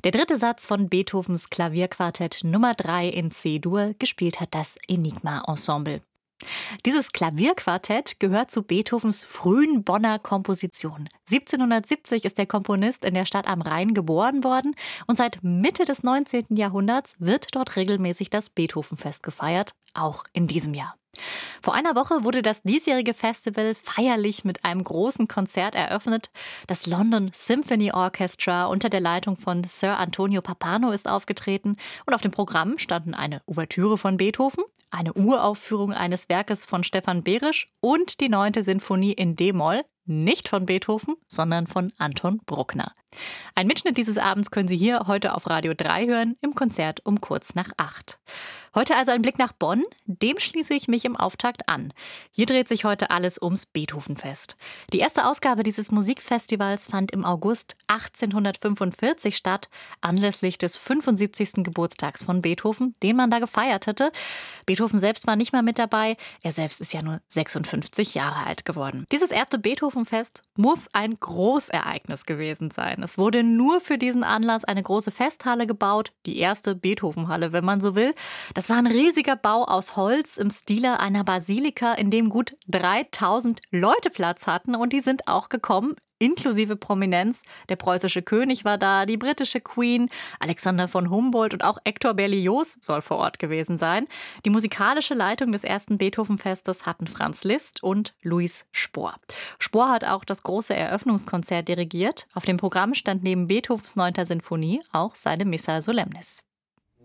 Der dritte Satz von Beethovens Klavierquartett Nummer 3 in C-Dur, gespielt hat das Enigma Ensemble. Dieses Klavierquartett gehört zu Beethovens frühen Bonner Kompositionen. 1770 ist der Komponist in der Stadt am Rhein geboren worden und seit Mitte des 19. Jahrhunderts wird dort regelmäßig das Beethovenfest gefeiert, auch in diesem Jahr. Vor einer Woche wurde das diesjährige Festival feierlich mit einem großen Konzert eröffnet. Das London Symphony Orchestra unter der Leitung von Sir Antonio Pappano ist aufgetreten und auf dem Programm standen eine Ouvertüre von Beethoven, eine Uraufführung eines Werkes von Stefan Behrisch und die 9. Sinfonie in D-Moll, nicht von Beethoven, sondern von Anton Bruckner. Ein Mitschnitt dieses Abends können Sie hier heute auf Radio 3 hören, im Konzert um kurz nach 8. Heute also ein Blick nach Bonn, dem schließe ich mich im Auftakt an. Hier dreht sich heute alles ums Beethovenfest. Die erste Ausgabe dieses Musikfestivals fand im August 1845 statt, anlässlich des 75. Geburtstags von Beethoven, den man da gefeiert hatte. Beethoven selbst war nicht mal mit dabei, er selbst ist ja nur 56 Jahre alt geworden. Dieses erste Beethovenfest muss ein Großereignis gewesen sein. Es wurde nur für diesen Anlass eine große Festhalle gebaut, die erste Beethovenhalle, wenn man so will. Das war ein riesiger Bau aus Holz im Stile einer Basilika, in dem gut 3000 Leute Platz hatten und die sind auch gekommen. Inklusive Prominenz. Der preußische König war da, die britische Queen, Alexander von Humboldt und auch Hector Berlioz soll vor Ort gewesen sein. Die musikalische Leitung des ersten Beethovenfestes hatten Franz Liszt und Louis Spohr. Spohr hat auch das große Eröffnungskonzert dirigiert. Auf dem Programm stand neben Beethovens 9. Sinfonie auch seine Missa Solemnis.